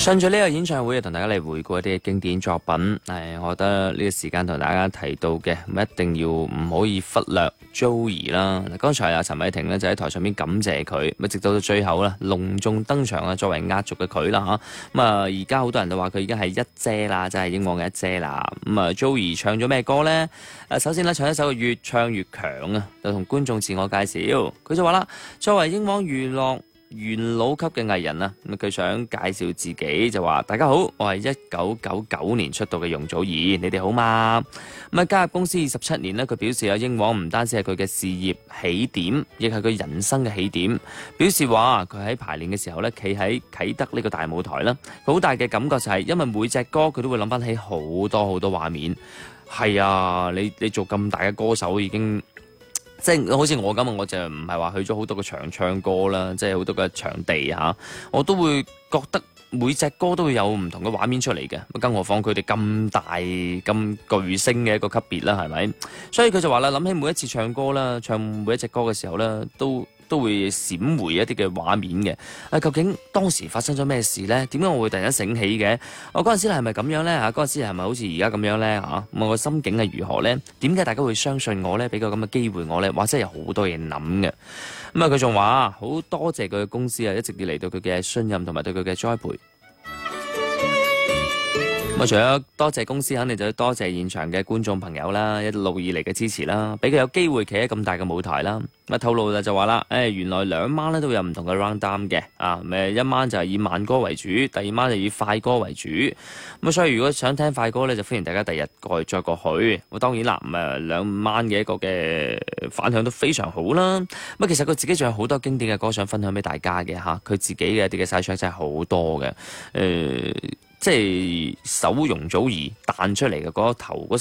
趁住呢個演唱會，同大家嚟回顧一啲經典作品。我覺得呢個時間同大家提到嘅，一定要唔可以忽略 Joey 啦。剛才阿陳偉霆呢就喺台上面感謝佢，直到最後啦，隆重登場啊，作為壓軸嘅佢啦嚇。而家好多人都話佢已經係一姐啦，就係英皇嘅一姐啦。Joey 唱咗咩歌呢？首先咧，唱一首越唱越強啊，就同觀眾自我介紹。佢就話啦，作為英皇娛樂元老級嘅藝人啊，佢想介紹自己就話：大家好，我係1999年出道嘅容祖兒，你哋好嗎？加入公司27年呢，佢表示啊，英皇唔單止係佢嘅事業起點，亦係佢人生嘅起點。表示話佢喺排練嘅時候呢，企喺啟德呢個大舞台啦，好大嘅感覺就係因為每隻歌佢都會諗翻起好多好多畫面。係啊，你做咁大嘅歌手已經。即係好似我咁，我就唔係話去咗好多個場唱歌啦，即係好多個場地嚇，我都會覺得每隻歌都會有唔同嘅畫面出嚟嘅。更何況佢哋咁大咁巨星嘅一個級別啦，係咪？所以佢就話啦，諗起每一次唱歌啦，唱每一隻歌嘅時候咧，都會閃回一啲嘅畫面嘅。究竟當時發生咗咩事呢？點解我會突然間醒起嘅？我嗰陣時係咪咁樣呢？嗰陣時係咪好似而家咁樣呢？我個心境係如何呢？點解大家會相信我呢？俾個咁嘅機會我呢？或者有好多嘢諗嘅。佢仲話好多謝佢嘅公司啊，一直以嚟對佢嘅信任同埋對佢嘅栽培。除咗多謝公司，肯定就要多謝現場嘅觀眾朋友啦，一路以嚟嘅支持啦，俾佢有機會企喺咁大嘅舞台啦。透露就話啦，原來2晚咧都有唔同嘅 round down 嘅，一晚就係以慢歌為主，第二晚就以快歌為主。所以如果想聽快歌咧，就歡迎大家第日再過去。當然啦，2晚嘅一個嘅反響都非常好啦。其實佢自己仲有好多經典嘅歌想分享俾大家嘅嚇，佢自己嘅一啲嘅細唱真係好多嘅，即係首容祖兒彈出嚟嘅嗰頭嗰